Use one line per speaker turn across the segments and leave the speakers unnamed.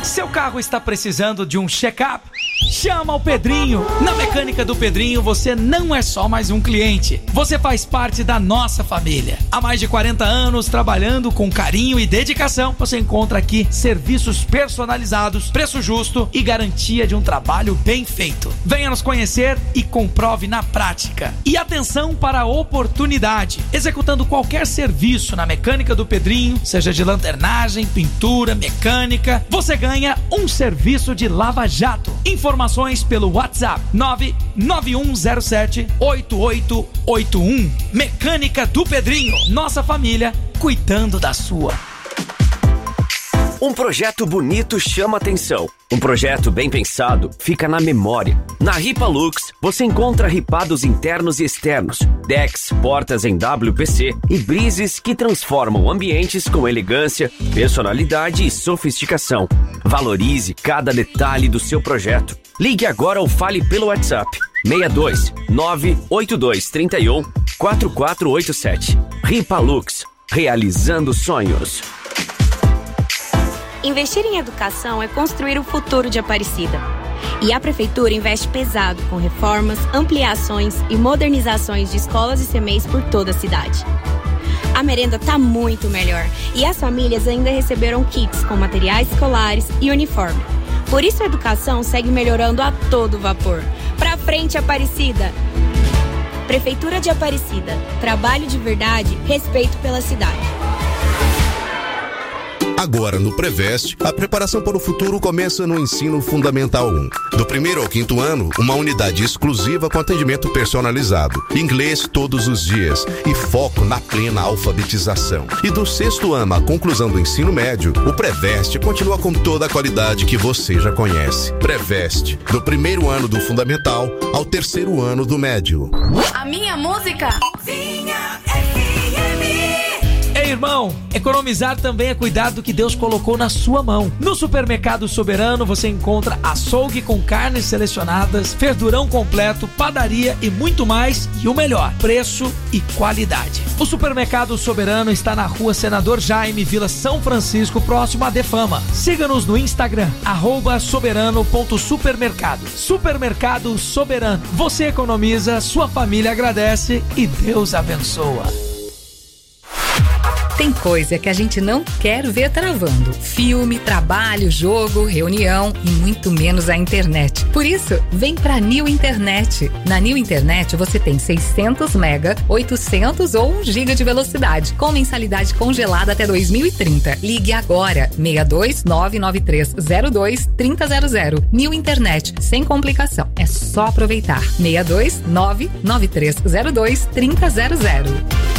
Seu carro está precisando de um check-up? Chama o Pedrinho. Na Mecânica do Pedrinho você não é só mais um cliente. Você faz parte da nossa família. Há mais de 40 anos trabalhando com carinho e dedicação. Você encontra aqui serviços personalizados, preço justo e garantia de um trabalho bem feito. Venha nos conhecer e comprove na prática. E atenção para a oportunidade. Executando qualquer serviço na Mecânica do Pedrinho, seja de lanternagem, pintura, mecânica, você ganha um serviço de lava-jato. Informações pelo WhatsApp 99107-8881. Mecânica do Pedrinho. Nossa família cuidando da sua.
Um projeto bonito chama atenção. Um projeto bem pensado fica na memória. Na Ripa Lux, você encontra ripados internos e externos, decks, portas em WPC e brises que transformam ambientes com elegância, personalidade e sofisticação. Valorize cada detalhe do seu projeto. Ligue agora ou fale pelo WhatsApp 62 982 31 4487. Ripa Lux, realizando sonhos.
Investir em educação é construir o futuro de Aparecida. E a Prefeitura investe pesado com reformas, ampliações e modernizações de escolas e CMEs por toda a cidade. A merenda tá muito melhor e as famílias ainda receberam kits com materiais escolares e uniforme. Por isso a educação segue melhorando a todo vapor. Pra frente, Aparecida! Prefeitura de Aparecida. Trabalho de verdade, respeito pela cidade.
Agora no Preveste, a preparação para o futuro começa no Ensino Fundamental 1. Do 1º ao 5º ano, uma unidade exclusiva com atendimento personalizado, inglês todos os dias e foco na plena alfabetização. E do 6º ano à conclusão do ensino médio, o Preveste continua com toda a qualidade que você já conhece. Preveste, do 1º ano do Fundamental ao 3º ano do médio.
A minha música?
Vinha FM. Ei, irmão, economizar também é cuidar do que Deus colocou na sua mão. No Supermercado Soberano você encontra açougue com carnes selecionadas, verdurão completo, padaria e muito mais. E o melhor, preço e qualidade. O Supermercado Soberano está na Rua Senador Jaime, Vila São Francisco, próximo à Defama. Siga-nos no Instagram, @soberano.supermercado. Supermercado Soberano. Você economiza, sua família agradece e Deus abençoa.
Tem coisa que a gente não quer ver travando. Filme, trabalho, jogo, reunião e muito menos a internet. Por isso, vem pra New Internet. Na New Internet você tem 600 mega, 800 ou 1 giga de velocidade, com mensalidade congelada até 2030. Ligue agora, 62 99302 3000. New Internet, sem complicação. É só aproveitar. 62 99302 3000.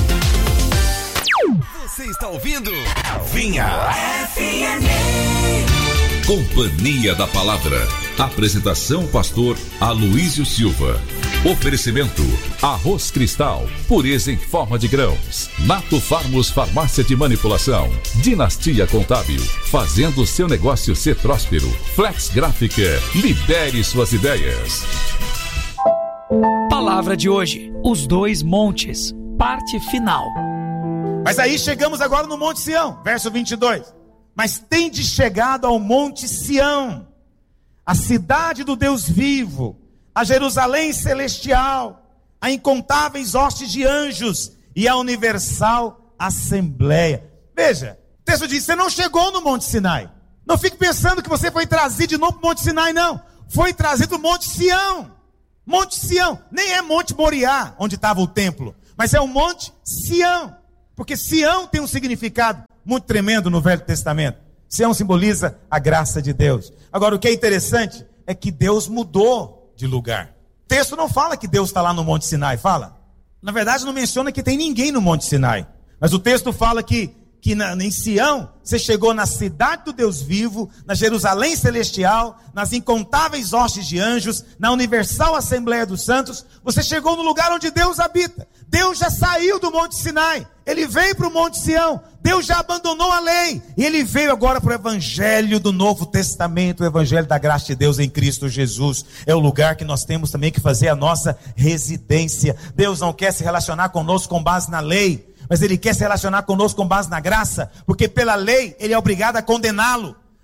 Você está ouvindo? Vinha FM. Companhia da Palavra. Apresentação pastor Aloísio Silva. Oferecimento: Arroz Cristal, pureza em forma de grãos. Nato Farmos Farmácia de Manipulação. Dinastia Contábil, fazendo seu negócio ser próspero. Flex Gráfica, libere suas ideias.
Palavra de hoje: os dois montes. Parte final.
Mas aí chegamos agora no Monte Sião, verso 22. Mas tendes chegado ao Monte Sião, a cidade do Deus vivo, a Jerusalém celestial, a incontáveis hostes de anjos e a universal assembleia. Veja, o texto diz: você não chegou no Monte Sinai. Não fique pensando que você foi trazido de novo para o Monte Sinai, não. Foi trazido do Monte Sião. Monte Sião, nem é Monte Moriá, onde estava o templo, mas é o Monte Sião. Porque Sião tem um significado muito tremendo no Velho Testamento. Sião simboliza a graça de Deus. Agora, o que é interessante é que Deus mudou de lugar. O texto não fala que Deus está lá no Monte Sinai, fala? Na verdade, não menciona que tem ninguém no Monte Sinai. Mas o texto fala que em Sião, você chegou na cidade do Deus vivo, na Jerusalém celestial, nas incontáveis hostes de anjos, na universal assembleia dos santos. Você chegou no lugar onde Deus habita. Deus já saiu do Monte Sinai. Ele veio para o Monte Sião. Deus já abandonou a lei. E ele veio agora para o evangelho do Novo Testamento, o evangelho da graça de Deus em Cristo Jesus. É o lugar que nós temos também que fazer a nossa residência. Deus não quer se relacionar conosco com base na lei, mas Ele quer se relacionar conosco com base na graça, porque pela lei Ele é obrigado a condená-lo.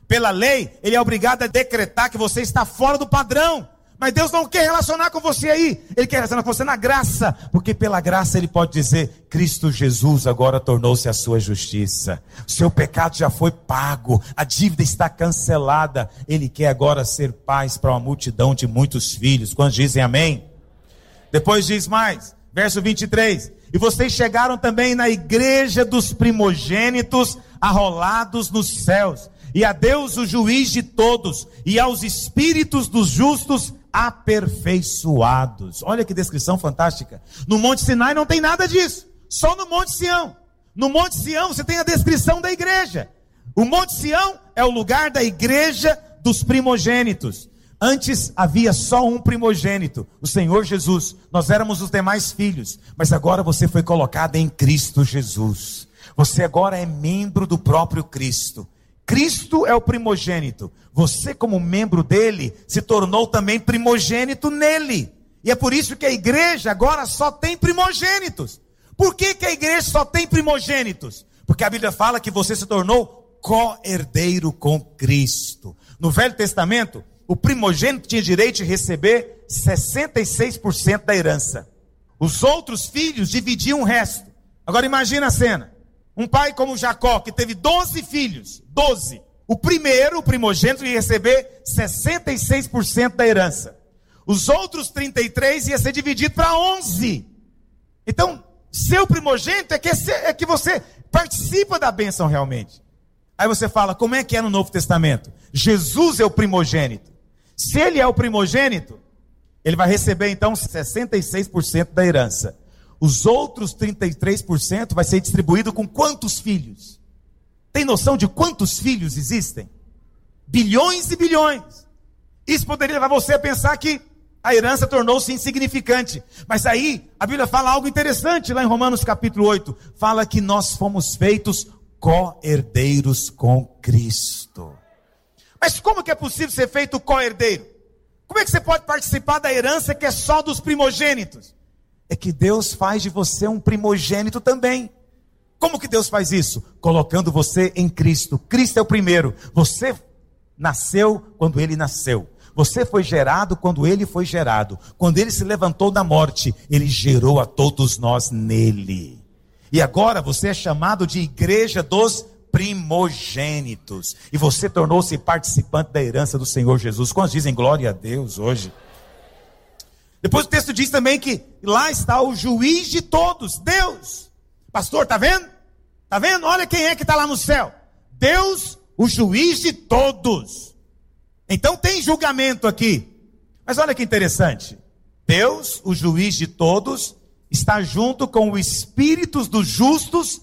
Pela lei, ele é obrigado a decretar que você está fora do padrão. Mas Deus não quer relacionar com você aí. Ele quer relacionar com você na graça. Porque pela graça ele pode dizer: Cristo Jesus agora tornou-se a sua justiça. O seu pecado já foi pago. A dívida está cancelada. Ele quer agora ser paz para uma multidão de muitos filhos. Quando dizem amém? Depois diz mais, verso 23. E vocês chegaram também na igreja dos primogênitos arrolados nos céus. E a Deus, o juiz de todos, e aos espíritos dos justos aperfeiçoados. Olha que descrição fantástica. No Monte Sinai não tem nada disso. Só no Monte Sião. No Monte Sião você tem a descrição da igreja. O Monte Sião é o lugar da igreja dos primogênitos. Antes havia só um primogênito, o Senhor Jesus. Nós éramos os demais filhos. Mas agora você foi colocado em Cristo Jesus. Você agora é membro do próprio Cristo. Cristo é o primogênito. Você, como membro dele, se tornou também primogênito nele. E é por isso que a igreja agora só tem primogênitos. Por que a igreja só tem primogênitos? Porque a Bíblia fala que você se tornou co-herdeiro com Cristo. No Velho Testamento, o primogênito tinha direito de receber 66% da herança. Os outros filhos dividiam o resto. Agora imagina a cena. Um pai como Jacó, que teve 12 filhos, 12. O primogênito, ia receber 66% da herança. Os outros 33 ia ser dividido para 11. Então, seu primogênito é que você participa da bênção realmente. Aí você fala, como é que é no Novo Testamento? Jesus é o primogênito. Se ele é o primogênito, ele vai receber então 66% da herança. Os outros 33% vai ser distribuído com quantos filhos? Tem noção de quantos filhos existem? Bilhões e bilhões. Isso poderia levar você a pensar que a herança tornou-se insignificante. Mas aí a Bíblia fala algo interessante lá em Romanos capítulo 8. Fala que nós fomos feitos co-herdeiros com Cristo. Mas como que é possível ser feito co-herdeiro? Como é que você pode participar da herança que é só dos primogênitos? É que Deus faz de você um primogênito também. Como que Deus faz isso? Colocando você em Cristo. Cristo é o primeiro. Você nasceu quando Ele nasceu. Você foi gerado quando Ele foi gerado. Quando Ele se levantou da morte, Ele gerou a todos nós nele. E agora você é chamado de igreja dos primogênitos. E você tornou-se participante da herança do Senhor Jesus. Quantos dizem glória a Deus hoje? Depois o texto diz também que lá está o juiz de todos, Deus. Pastor, está vendo? Está vendo? Olha quem é que está lá no céu. Deus, o juiz de todos. Então tem julgamento aqui. Mas olha que interessante. Deus, o juiz de todos, está junto com os espíritos dos justos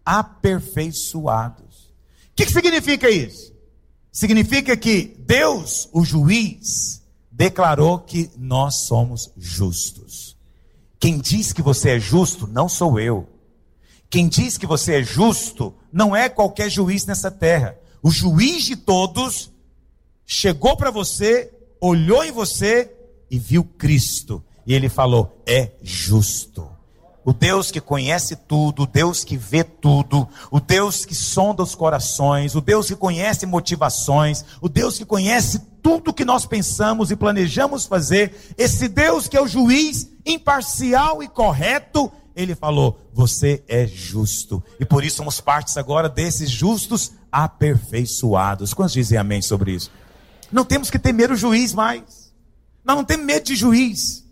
aperfeiçoados. O que significa isso? Significa que Deus, o juiz, declarou que nós somos justos. Quem diz que você é justo não sou eu. Quem diz que você é justo não é qualquer juiz nessa terra. O juiz de todos chegou para você, olhou em você e viu Cristo. E ele falou, é justo. O Deus que conhece tudo, o Deus que vê tudo, o Deus que sonda os corações, o Deus que conhece motivações, o Deus que conhece tudo que nós pensamos e planejamos fazer, esse Deus que é o juiz imparcial e correto, ele falou, você é justo. E por isso somos partes agora desses justos aperfeiçoados. Quantos dizem amém sobre isso? Não temos que temer o juiz mais. Nós não temos medo de juiz.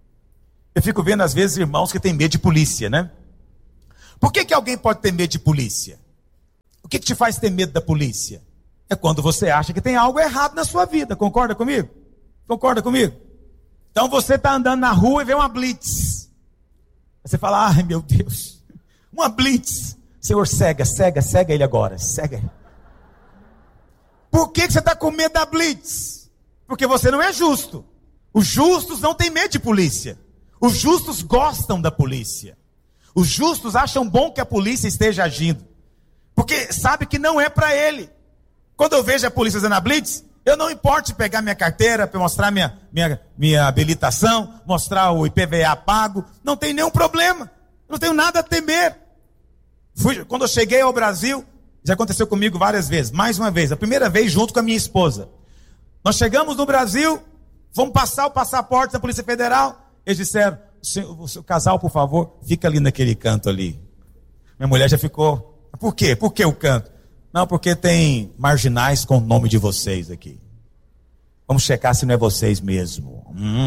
Eu fico vendo às vezes irmãos que têm medo de polícia, né? Por que alguém pode ter medo de polícia? O que te faz ter medo da polícia? É quando você acha que tem algo errado na sua vida. Concorda comigo? Concorda comigo? Então você está andando na rua e vê uma blitz. Você fala, ai meu Deus, uma blitz. Senhor, cega ele agora, cega ele. Por que você está com medo da blitz? Porque você não é justo. Os justos não têm medo de polícia. Os justos gostam da polícia. Os justos acham bom que a polícia esteja agindo. Porque sabe que não é para ele. Quando eu vejo a polícia fazendo a blitz, eu não importo pegar minha carteira, para mostrar minha habilitação, mostrar o IPVA pago. Não tem nenhum problema. Não tenho nada a temer. Quando eu cheguei ao Brasil, Já aconteceu comigo várias vezes. Mais uma vez, a primeira vez junto com a minha esposa. Nós chegamos no Brasil, vamos passar o passaporte da Polícia Federal. Eles disseram, o seu casal, por favor, fica ali naquele canto ali. Minha mulher já ficou, por quê? Por que o canto? Não, porque tem marginais com o nome de vocês aqui. Vamos checar se não é vocês mesmo.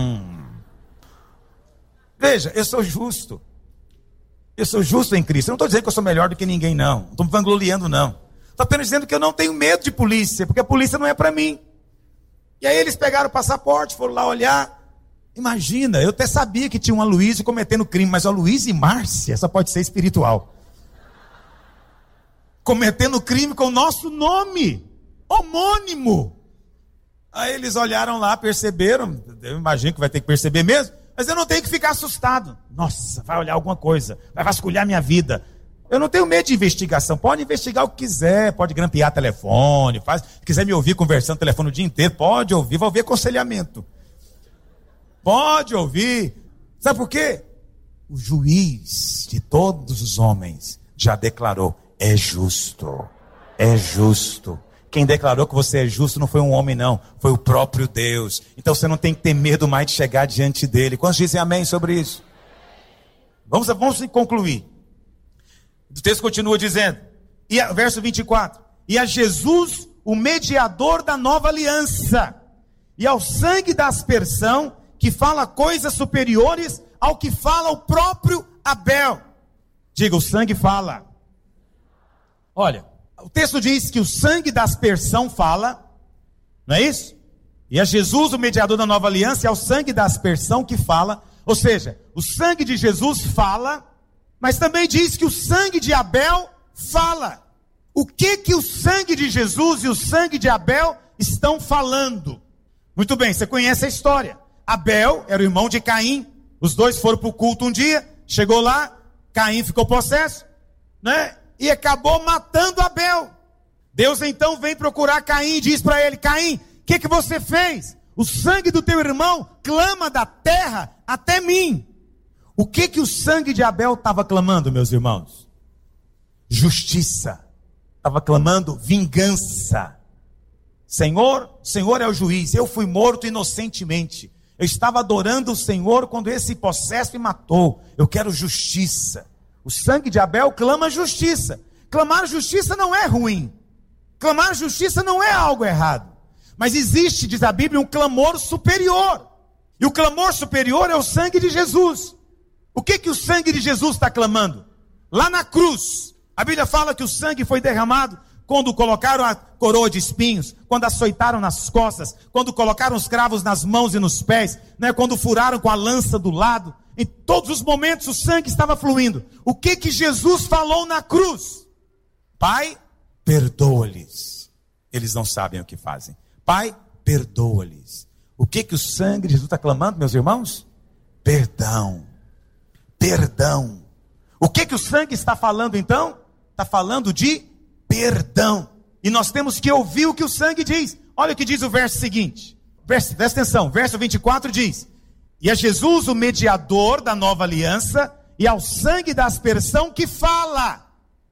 Veja, eu sou justo. Eu sou justo em Cristo. Eu não estou dizendo que eu sou melhor do que ninguém, não. Não estou me vangloriando, não. Estou apenas dizendo que eu não tenho medo de polícia, porque a polícia não é para mim. E aí eles pegaram o passaporte, foram lá olhar. Imagina, eu até sabia que tinha uma Luísa cometendo crime, mas a Luísa e Márcia só pode ser espiritual. Cometendo crime com o nosso nome, homônimo. Aí eles olharam lá, perceberam, eu imagino que vai ter que perceber mesmo, mas eu não tenho que ficar assustado. Nossa, vai olhar alguma coisa, vai vasculhar minha vida. Eu não tenho medo de investigação, pode investigar o que quiser, pode grampear telefone, se quiser me ouvir conversando no telefone o dia inteiro, pode ouvir, vai ouvir aconselhamento. Pode ouvir. Sabe por quê? O juiz de todos os homens já declarou, é justo, é justo. Quem declarou que você é justo não foi um homem, não. Foi o próprio Deus. Então você não tem que ter medo mais de chegar diante dele. Quantos dizem amém sobre isso? Vamos concluir. O texto continua dizendo, verso 24. E a Jesus, o mediador da nova aliança, e ao sangue da aspersão, que fala coisas superiores ao que fala o próprio Abel. Diga, o sangue fala. Olha, o texto diz que o sangue da aspersão fala, não é isso? E é Jesus, o mediador da nova aliança, e é o sangue da aspersão que fala. Ou seja, o sangue de Jesus fala, mas também diz que o sangue de Abel fala. O que o sangue de Jesus e o sangue de Abel estão falando? Muito bem, você conhece a história. Abel era o irmão de Caim. Os dois foram para o culto um dia. Chegou lá, Caim ficou possesso, né? E acabou matando Abel. Deus então vem procurar Caim e diz para ele, Caim, o que você fez? O sangue do teu irmão clama da terra até mim. O que o sangue de Abel estava clamando, meus irmãos? Justiça. Estava clamando vingança. Senhor é o juiz. Eu fui morto inocentemente. Eu estava adorando o Senhor quando esse possesso me matou. Eu quero justiça. O sangue de Abel clama justiça. Clamar justiça não é ruim. Clamar justiça não é algo errado. Mas existe, diz a Bíblia, um clamor superior. E o clamor superior é o sangue de Jesus. O que o sangue de Jesus está clamando? Lá na cruz, a Bíblia fala que o sangue foi derramado quando colocaram a coroa de espinhos, quando açoitaram nas costas, quando colocaram os cravos nas mãos e nos pés, né? Quando furaram com a lança do lado. Em todos os momentos o sangue estava fluindo. O que Jesus falou na cruz? Pai, perdoa-lhes. Eles não sabem o que fazem. Pai, perdoa-lhes. O que o sangue de Jesus está clamando, meus irmãos? Perdão. Perdão. O que o sangue está falando então? Está falando de perdão. E nós temos que ouvir o que o sangue diz. Olha o que diz o verso seguinte. Presta atenção, verso 24 diz: e a Jesus, o mediador da nova aliança, e ao sangue da aspersão que fala.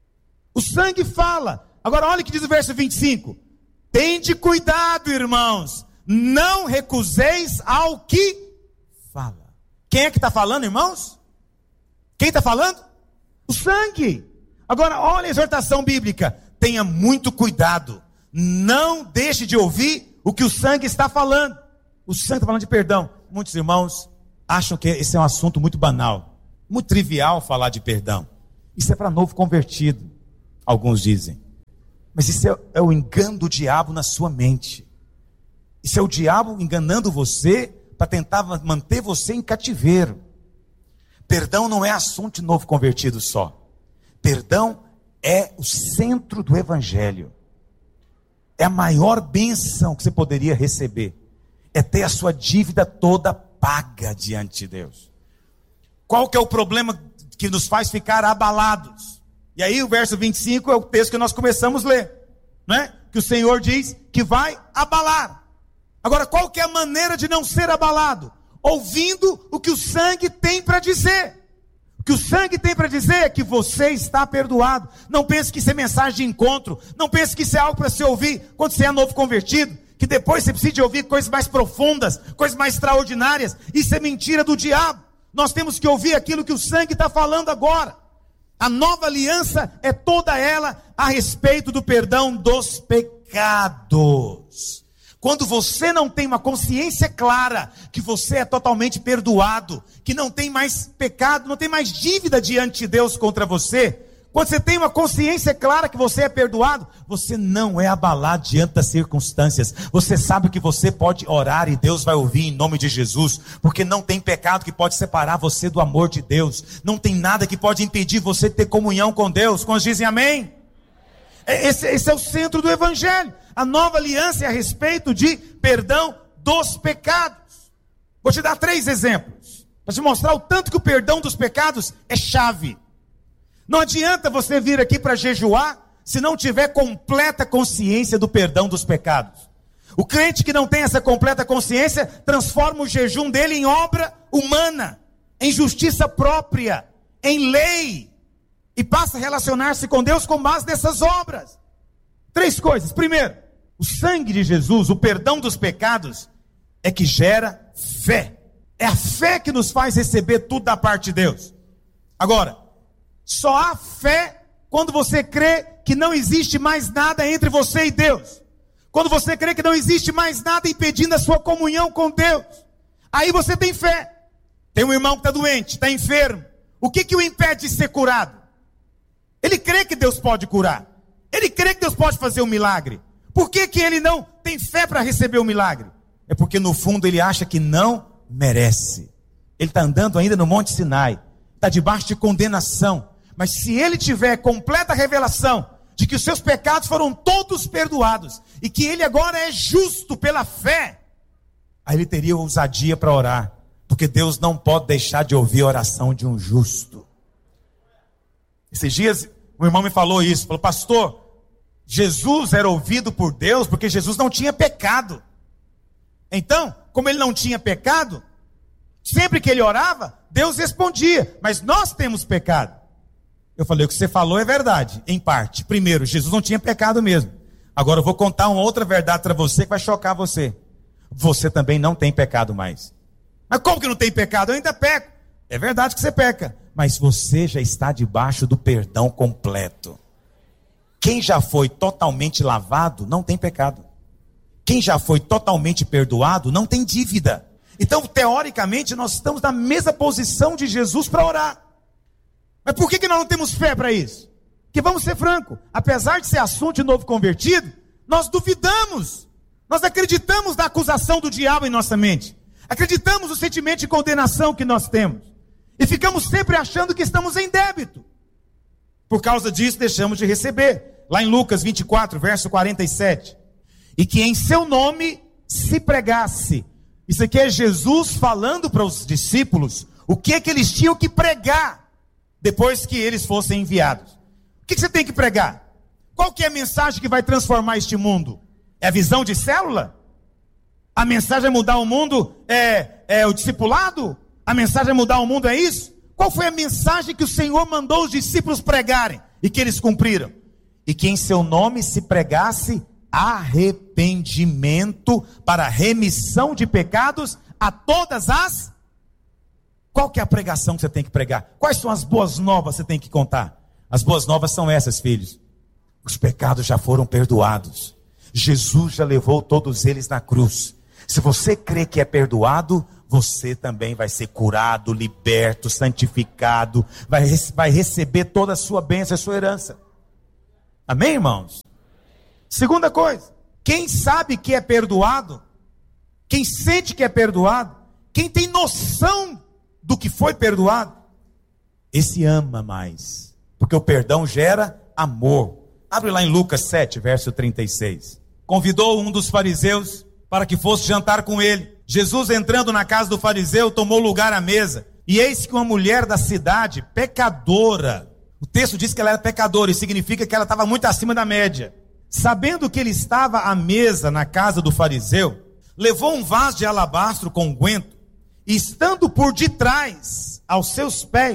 O sangue fala. Agora olha o que diz o verso 25. Tende cuidado, irmãos, não recuseis ao que fala. Quem é que está falando, irmãos? Quem está falando? O sangue. Agora olha a exortação bíblica. Tenha muito cuidado. Não deixe de ouvir o que o sangue está falando. O sangue está falando de perdão. Muitos irmãos acham que esse é um assunto muito banal, muito trivial falar de perdão. Isso é para novo convertido, alguns dizem. Mas isso é o engano do diabo na sua mente. Isso é o diabo enganando você para tentar manter você em cativeiro. Perdão não é assunto de novo convertido só. Perdão é o centro do evangelho. É a maior bênção que você poderia receber. É ter a sua dívida toda paga diante de Deus. Qual que é o problema que nos faz ficar abalados? E aí o verso 25 é o texto que nós começamos a ler, não é? Que o Senhor diz que vai abalar. Agora, qual que é a maneira de não ser abalado? Ouvindo o que o sangue tem para dizer. que o sangue tem para dizer é que você está perdoado. Não pense que isso é mensagem de encontro. Não pense que isso é algo para se ouvir quando você é novo convertido. Que depois você precisa de ouvir coisas mais profundas, coisas mais extraordinárias. Isso é mentira do diabo. Nós temos que ouvir aquilo que o sangue está falando agora. A nova aliança é toda ela a respeito do perdão dos pecados. Quando você não tem uma consciência clara que você é totalmente perdoado, que não tem mais pecado, não tem mais dívida diante de Deus contra você, quando você tem uma consciência clara que você é perdoado, você não é abalado diante das circunstâncias. Você sabe que você pode orar e Deus vai ouvir em nome de Jesus, porque não tem pecado que pode separar você do amor de Deus. Não tem nada que pode impedir você de ter comunhão com Deus. Quando dizem amém? Esse é o centro do Evangelho. A nova aliança é a respeito de perdão dos pecados. Vou te dar 3 exemplos, para te mostrar o tanto que o perdão dos pecados é chave. Não adianta você vir aqui para jejuar, se não tiver completa consciência do perdão dos pecados. O crente que não tem essa completa consciência, transforma o jejum dele em obra humana, em justiça própria, em lei, e passa a relacionar-se com Deus com base nessas obras. 3 coisas. Primeiro, o sangue de Jesus, o perdão dos pecados, é que gera fé. É a fé que nos faz receber tudo da parte de Deus. Agora, só há fé quando você crê que não existe mais nada entre você e Deus. Quando você crê que não existe mais nada impedindo a sua comunhão com Deus. Aí você tem fé. Tem um irmão que está doente, está enfermo. O que o impede de ser curado? Ele crê que Deus pode curar. Ele crê que Deus pode fazer um milagre. Por que ele não tem fé para receber o milagre? É porque no fundo ele acha que não merece. Ele está andando ainda no Monte Sinai. Está debaixo de condenação. Mas se ele tiver completa revelação de que os seus pecados foram todos perdoados e que ele agora é justo pela fé, aí ele teria ousadia para orar. Porque Deus não pode deixar de ouvir a oração de um justo. Esses dias o irmão me falou isso. Falou, pastor, Jesus era ouvido por Deus porque Jesus não tinha pecado. Então, como ele não tinha pecado, sempre que ele orava, Deus respondia. Mas nós temos pecado. Eu falei, o que você falou é verdade, em parte. Primeiro, Jesus não tinha pecado mesmo. Agora eu vou contar uma outra verdade para você que vai chocar você. Você também não tem pecado mais. Mas como que não tem pecado? Eu ainda peco. É verdade que você peca, mas você já está debaixo do perdão completo. Quem já foi totalmente lavado, não tem pecado. Quem já foi totalmente perdoado, não tem dívida. Então, teoricamente, nós estamos na mesma posição de Jesus para orar. Mas por que nós não temos fé para isso? Que vamos ser francos, apesar de ser assunto de novo convertido, nós duvidamos. Nós acreditamos na acusação do diabo em nossa mente. Acreditamos no sentimento de condenação que nós temos. E ficamos sempre achando que estamos em débito. Por causa disso, deixamos de receber. Lá em Lucas 24, verso 47. E que em seu nome se pregasse. Isso aqui é Jesus falando para os discípulos o que eles tinham que pregar depois que eles fossem enviados. O que você tem que pregar? Qual que é a mensagem que vai transformar este mundo? É a visão de célula? A mensagem é mudar o mundo? É o discipulado? A mensagem é mudar o mundo, é isso? Qual foi a mensagem que o Senhor mandou os discípulos pregarem e que eles cumpriram? E que em seu nome se pregasse arrependimento para remissão de pecados a todas as... Qual que é a pregação que você tem que pregar? Quais são as boas novas que você tem que contar? As boas novas são essas, filhos. Os pecados já foram perdoados. Jesus já levou todos eles na cruz. Se você crê que é perdoado, você também vai ser curado, liberto, santificado, vai receber toda a sua bênção, a sua herança. Amém, irmãos? Segunda coisa, quem sabe que é perdoado, quem sente que é perdoado, quem tem noção do que foi perdoado, esse ama mais, porque o perdão gera amor. Abre lá em Lucas 7, verso 36. Convidou um dos fariseus para que fosse jantar com ele. Jesus, entrando na casa do fariseu, tomou lugar à mesa. E eis que uma mulher da cidade, pecadora, o texto diz que ela era pecadora, e significa que ela estava muito acima da média. Sabendo que ele estava à mesa na casa do fariseu, levou um vaso de alabastro com unguento, e estando por detrás, aos seus pés,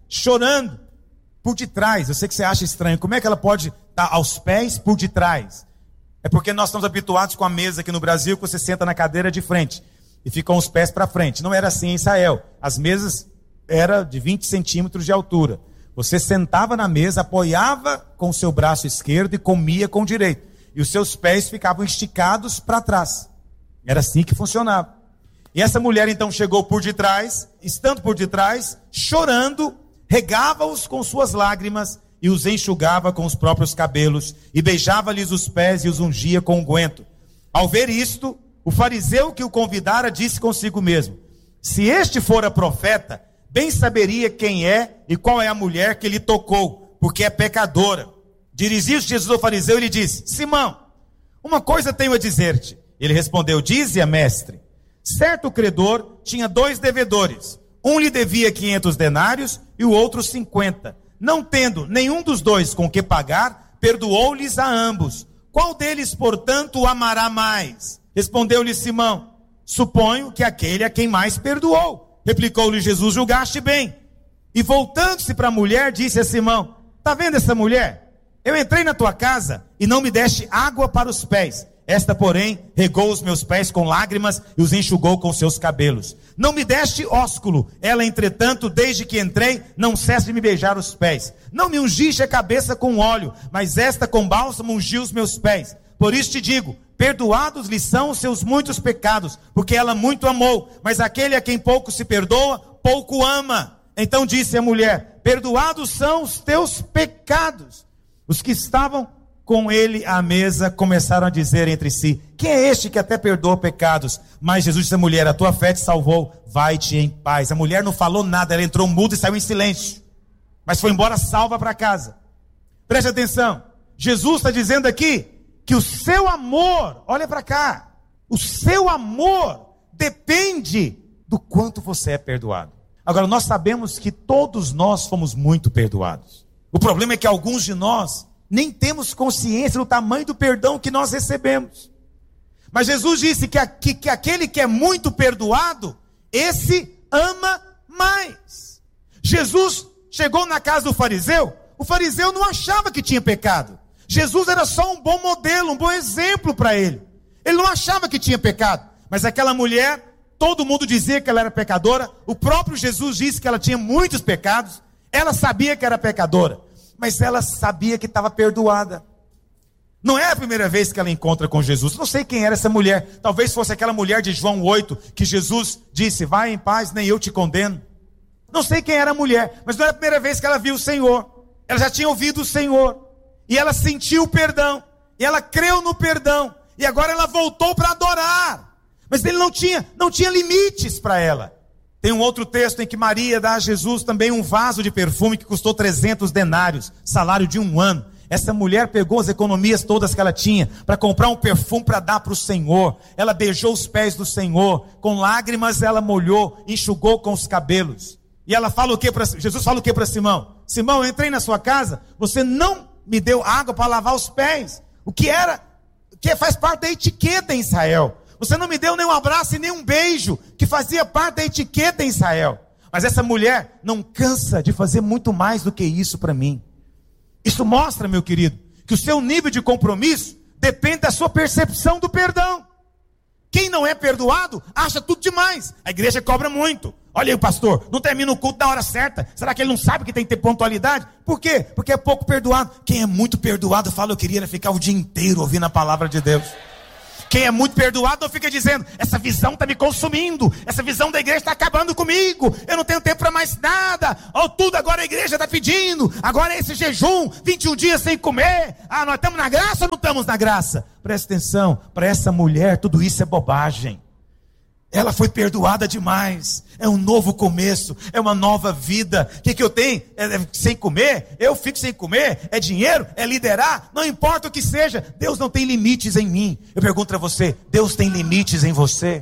chorando por detrás. Eu sei que você acha estranho. Como é que ela pode estar aos pés por detrás? É porque nós estamos habituados com a mesa aqui no Brasil, que você senta na cadeira de frente e ficam os pés para frente. Não era assim em Israel. As mesas eram de 20 centímetros de altura. Você sentava na mesa, apoiava com o seu braço esquerdo e comia com o direito. E os seus pés ficavam esticados para trás. Era assim que funcionava. E essa mulher então chegou por detrás, estando por detrás, chorando, regava-os com suas lágrimas e os enxugava com os próprios cabelos, e beijava-lhes os pés e os ungia com unguento. Ao ver isto, o fariseu que o convidara disse consigo mesmo: se este fora profeta, bem saberia quem é e qual é a mulher que lhe tocou, porque é pecadora. Dirigiu-se Jesus ao fariseu e lhe disse: Simão, uma coisa tenho a dizer-te. Ele respondeu: dize-a, mestre. Certo credor tinha 2 devedores. Um lhe devia 500 denários e o outro 50. Não tendo nenhum dos 2 com que pagar, perdoou-lhes a ambos. Qual deles, portanto, o amará mais? Respondeu-lhe Simão: suponho que aquele a quem mais perdoou. Replicou-lhe Jesus: julgaste bem. E voltando-se para a mulher, disse a Simão: está vendo essa mulher? Eu entrei na tua casa e não me deste água para os pés. Esta, porém, regou os meus pés com lágrimas e os enxugou com seus cabelos. Não me deste ósculo. Ela, entretanto, desde que entrei, não cessa de me beijar os pés. Não me ungiste a cabeça com óleo, mas esta com bálsamo ungiu os meus pés. Por isso te digo, perdoados lhe são os seus muitos pecados, porque ela muito amou. Mas aquele a quem pouco se perdoa, pouco ama. Então disse a mulher: perdoados são os teus pecados. Os que estavam com ele à mesa começaram a dizer entre si: quem é este que até perdoa pecados? Mas Jesus disse à mulher: a tua fé te salvou, vai-te em paz. A mulher não falou nada, ela entrou muda e saiu em silêncio, mas foi embora salva para casa. Preste atenção, Jesus está dizendo aqui que o seu amor, olha para cá, o seu amor depende do quanto você é perdoado. Agora, nós sabemos que todos nós fomos muito perdoados. O problema é que alguns de nós nem temos consciência do tamanho do perdão que nós recebemos. Mas Jesus disse que aquele que é muito perdoado, esse ama mais. Jesus chegou na casa do fariseu, o fariseu não achava que tinha pecado. Jesus era só um bom modelo, um bom exemplo para ele. Ele não achava que tinha pecado. Mas aquela mulher, todo mundo dizia que ela era pecadora. O próprio Jesus disse que ela tinha muitos pecados. Ela sabia que era pecadora, mas ela sabia que estava perdoada. Não é a primeira vez que ela encontra com Jesus. Não sei quem era essa mulher. Talvez fosse aquela mulher de João 8, que Jesus disse: vai em paz, nem eu te condeno. Não sei quem era a mulher, mas não era a primeira vez que ela viu o Senhor. Ela já tinha ouvido o Senhor, e ela sentiu o perdão, e ela creu no perdão, e agora ela voltou para adorar. Mas ele não tinha limites para ela. Tem um outro texto em que Maria dá a Jesus também um vaso de perfume que custou 300 denários, salário de 1 ano. Essa mulher pegou as economias todas que ela tinha para comprar um perfume para dar para o Senhor. Ela beijou os pés do Senhor, com lágrimas ela molhou, enxugou com os cabelos. E ela fala o que para Jesus? Fala o que para Simão? Simão, eu entrei na sua casa, você não me deu água para lavar os pés. O que faz parte da etiqueta em Israel. Você não me deu nem um abraço e nem um beijo, que fazia parte da etiqueta em Israel. Mas essa mulher não cansa de fazer muito mais do que isso para mim. Isso mostra, meu querido, que o seu nível de compromisso depende da sua percepção do perdão. Quem não é perdoado, acha tudo demais. A igreja cobra muito. Olha aí o pastor, não termina o culto na hora certa. Será que ele não sabe que tem que ter pontualidade? Por quê? Porque é pouco perdoado. Quem é muito perdoado fala: eu queria ficar o dia inteiro ouvindo a palavra de Deus. Quem é muito perdoado não fica dizendo: essa visão está me consumindo, essa visão da igreja está acabando comigo, eu não tenho tempo para mais nada, tudo agora a igreja está pedindo, agora é esse jejum, 21 dias sem comer, nós estamos na graça ou não estamos na graça? Presta atenção, para essa mulher tudo isso é bobagem. Ela foi perdoada demais, é um novo começo, é uma nova vida. O que eu tenho? Sem comer? Eu fico sem comer? É dinheiro? É liderar? Não importa o que seja, Deus não tem limites em mim. Eu pergunto a você: Deus tem limites em você?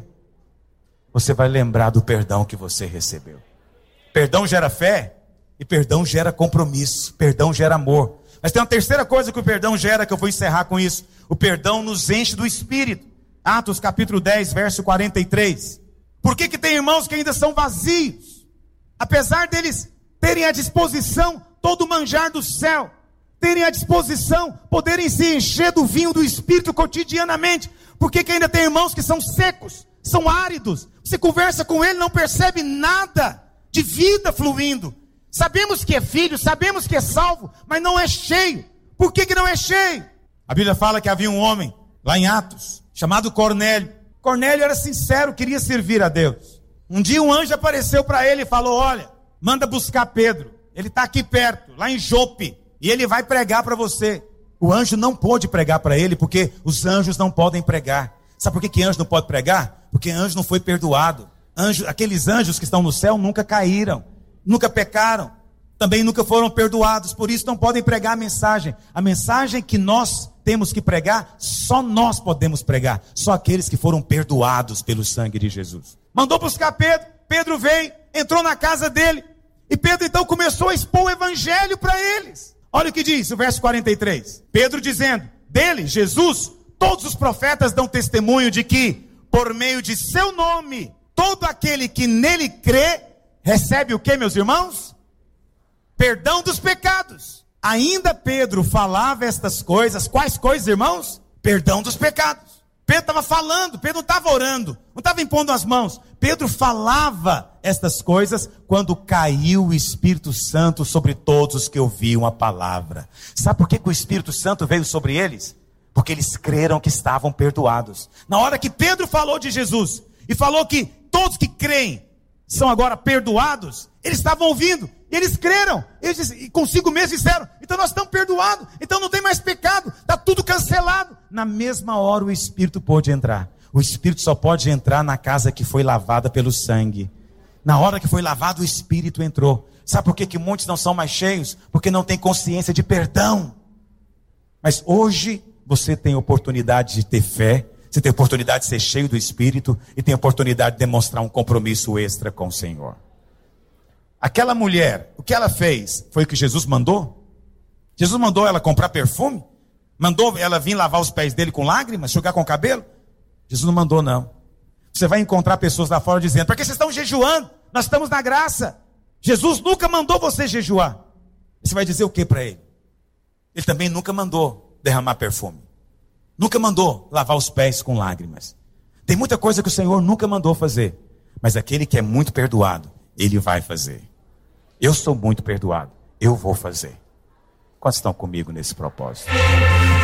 Você vai lembrar do perdão que você recebeu. Perdão gera fé, e perdão gera compromisso, perdão gera amor. Mas tem uma terceira coisa que o perdão gera, que eu vou encerrar com isso. O perdão nos enche do Espírito. Atos capítulo 10, verso 43. Por que tem irmãos que ainda são vazios? Apesar deles terem à disposição todo o manjar do céu, terem à disposição, poderem se encher do vinho do Espírito cotidianamente. Porque que ainda tem irmãos que são secos, são áridos. Você conversa com ele, não percebe nada de vida fluindo. Sabemos que é filho, sabemos que é salvo, mas não é cheio. Por que não é cheio? A Bíblia fala que havia um homem, lá em Atos, chamado Cornélio. Cornélio era sincero, queria servir a Deus. Um dia um anjo apareceu para ele e falou: olha, manda buscar Pedro. Ele está aqui perto, lá em Jope, e ele vai pregar para você. O anjo não pôde pregar para ele, porque os anjos não podem pregar. Sabe por que anjo não pode pregar? Porque anjo não foi perdoado. Aqueles anjos que estão no céu nunca caíram, nunca pecaram, também nunca foram perdoados, por isso não podem pregar a mensagem. A mensagem que nós temos que pregar, só nós podemos pregar, só aqueles que foram perdoados pelo sangue de Jesus. Mandou buscar Pedro, Pedro veio, entrou na casa dele, e Pedro então começou a expor o evangelho para eles. Olha o que diz o verso 43, Pedro dizendo: dele, Jesus, todos os profetas dão testemunho de que, por meio de seu nome, todo aquele que nele crê, recebe o que, meus irmãos? Perdão dos pecados. Ainda Pedro falava estas coisas. Quais coisas, irmãos? Perdão dos pecados. Pedro estava falando, Pedro não estava orando, não estava impondo as mãos. Pedro falava estas coisas quando caiu o Espírito Santo sobre todos os que ouviam a palavra. Sabe por que o Espírito Santo veio sobre eles? Porque eles creram que estavam perdoados. Na hora que Pedro falou de Jesus e falou que todos que creem são agora perdoados, eles estavam ouvindo, e eles creram, eles consigo mesmo disseram: então nós estamos perdoados, então não tem mais pecado, está tudo cancelado. Na mesma hora o Espírito pôde entrar. O Espírito só pode entrar na casa que foi lavada pelo sangue. Na hora que foi lavado, o Espírito entrou. Sabe por que muitos não são mais cheios? Porque não tem consciência de perdão. Mas hoje você tem oportunidade de ter fé, você tem oportunidade de ser cheio do Espírito e tem oportunidade de demonstrar um compromisso extra com o Senhor. Aquela mulher, o que ela fez? Foi o que Jesus mandou? Jesus mandou ela comprar perfume? Mandou ela vir lavar os pés dele com lágrimas, enxugar com o cabelo? Jesus não mandou, não. Você vai encontrar pessoas lá fora dizendo: por que vocês estão jejuando? Nós estamos na graça. Jesus nunca mandou você jejuar. Você vai dizer o que para ele? Ele também nunca mandou derramar perfume. Nunca mandou lavar os pés com lágrimas. Tem muita coisa que o Senhor nunca mandou fazer. Mas aquele que é muito perdoado, ele vai fazer. Eu sou muito perdoado, eu vou fazer. Quantos estão comigo nesse propósito?